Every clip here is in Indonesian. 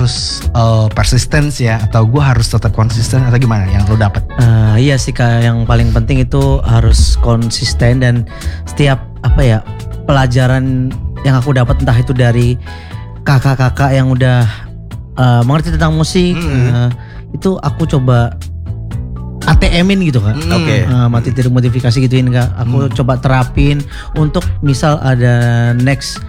harus persistence ya, atau gue harus tetap konsisten, atau gimana yang lo dapet? Iya sih Kak, yang paling penting itu harus konsisten, dan setiap pelajaran yang aku dapat, entah itu dari kakak-kakak yang udah mengerti tentang musik, itu aku coba ATM-in gitu Kak. Oke. Mati tiru modifikasi gituin Kak. Aku coba terapin untuk misal ada next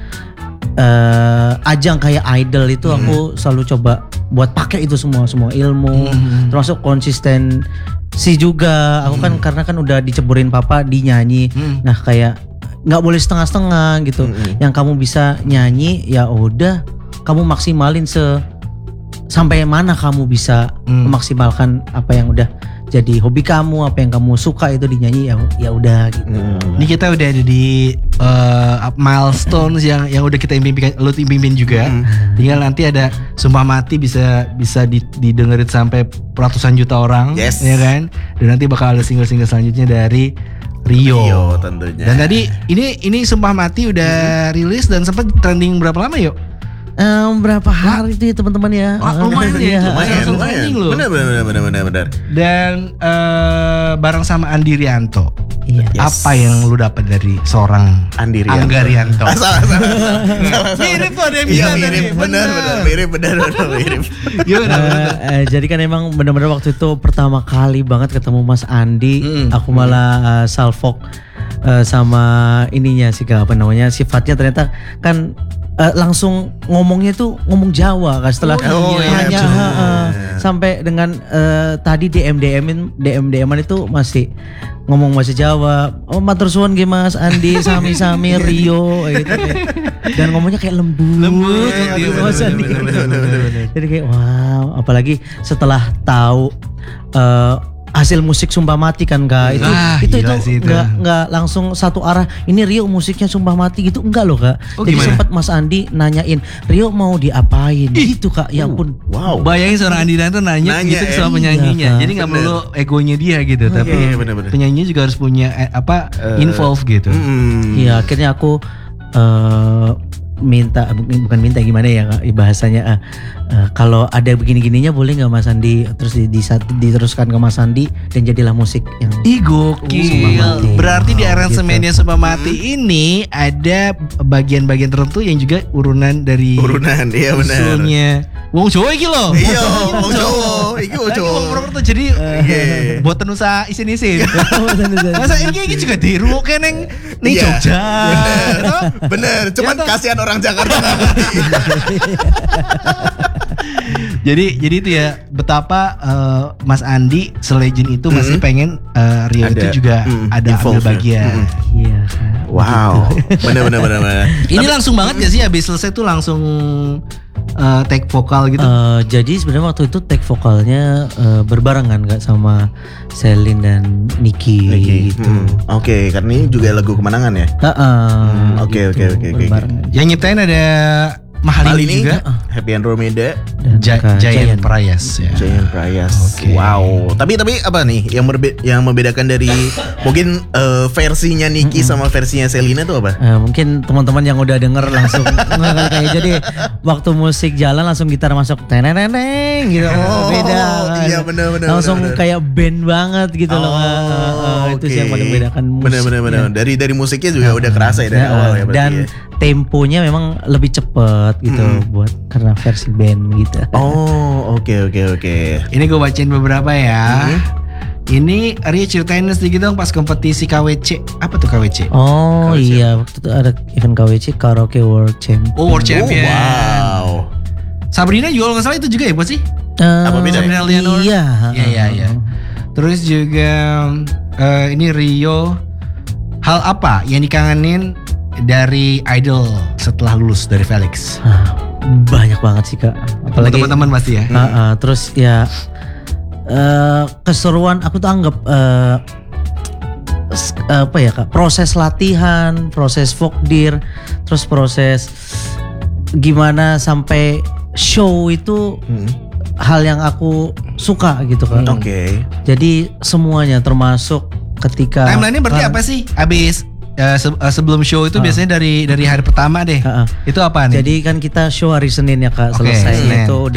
ajang kayak idol itu, aku selalu coba buat pakai itu semua ilmu, termasuk konsistensi juga. Aku kan karena kan udah diceburin papa di nyanyi. Nah kayak nggak boleh setengah-setengah gitu. Yang kamu bisa nyanyi ya udah kamu maksimalin sampai mana kamu bisa memaksimalkan apa yang udah jadi hobi kamu, apa yang kamu suka itu dinyanyi, ya udah gitu. Ini kita udah ada di milestones yang udah kita impikan, lo impiin juga. Tinggal nanti ada Sumpah Mati bisa didengerin sampai ratusan juta orang, ya kan? Dan nanti bakal ada single-single selanjutnya dari Rio tentunya. Dan tadi ini Sumpah Mati udah rilis dan sempat trending berapa lama yuk? Berapa hari itu ya teman-teman ya? Lumayan ya. Lumayan. Benar. Dan bareng sama Andi Rianto. Iya. Apa yang lu dapat dari seorang Angga Rianto? Salah. Mirip tuh, ada yang Iya bilang tadi. mirip. Jadi kan emang benar-benar waktu itu pertama kali banget ketemu Mas Andi, aku malah salfok sama ininya sih Kak, sifatnya ternyata kan langsung ngomongnya tuh ngomong Jawa kan, setelah hanya sampai dengan tadi DM-an itu masih ngomong bahasa Jawa. Matur suwun nggih Mas Andi, sami-sami Rio gitu. Dan ngomongnya kayak lembut gitu Mas Andi. Jadi kayak wow, apalagi setelah tahu hasil musik Sumpah Mati kan Kak, itu nggak langsung satu arah. Ini Rio musiknya Sumpah Mati gitu, enggak loh Kak. Jadi sempat Mas Andi nanyain Rio mau diapain gitu Kak. Ya ampun. Wow. Bayangin seorang Andi Rianto nanya gitu ke sama penyanyinya. Jadi nggak perlu egonya dia gitu, tapi penyanyinya juga harus punya involve gitu. Iya, akhirnya aku bukan minta gimana ya Kak, bahasanya kalau ada begini-gininya boleh nggak Mas Andi, terus diteruskan ke Mas Andi dan jadilah musik yang gokil. Berarti di aransemennya Sumpah Mati ini ada bagian-bagian tertentu yang juga urunan, iya benar. Usulnya wong Jawa iki lho. Iya, wong Jawa. Iki wong Jawa. Jadi boten usah isin-isin. Masa iki juga dirungokke ning Jogja. Bener, cuman kasihan orang Jakarta nggak ngerti. Jadi itu ya betapa Mas Andi selegend itu masih pengen Rio itu juga ada ambil bagian. Iya. Wow. Bener. Ini langsung banget gak sih habis selesai tuh langsung take vokal gitu? Jadi sebenarnya waktu itu take vokalnya berbarengan Kak sama Selin dan Niki gitu. Oke, karena ini juga lagu kemenangan ya. Oke. Yang nyiptain ada Mahalini juga, Happy Andromeda, Giant Prayas ya. Giant Prayas. Okay. Wow. Tapi apa nih yang membedakan dari mungkin versinya Niki sama versinya Selina tuh apa? Mungkin teman-teman yang udah denger langsung kayak jadi waktu musik jalan langsung gitar masuk teneneng gitu. Beda. Iya benar. Langsung kayak band banget gitu loh. Itu sih yang paling membedakan musik. Benar. Dari musiknya juga udah kerasa ya dari awal ya berarti. Dan temponya memang lebih cepet gitu buat karena versi band gitu. Oke. Ini gue bacain beberapa ya. Ini Rio ceritain sedikit dong pas kompetisi KWC. Apa tuh KWC? Iya, waktu itu ada event KWC Karaoke World Champion. World Champion. Wow. Sabrina juga kalau nggak salah itu juga ya buat sih? Apa beda? Sabrina Leonor. Iya. Terus juga ini Rio, hal apa yang dikangenin dari Idol setelah lulus dari Felix? Banyak banget sih Kak. Apalagi teman-teman pasti ya. Terus ya keseruan aku tuh anggap Kak, proses latihan, proses vokdir, terus proses gimana sampai show itu hal yang aku suka gitu kan. Oke. Jadi semuanya termasuk ketika timeline-nya berarti apa sih? Abis sebelum show itu biasanya dari hari pertama deh. Itu apa nih? Jadi kan kita show hari Senin ya Kak, selesai itu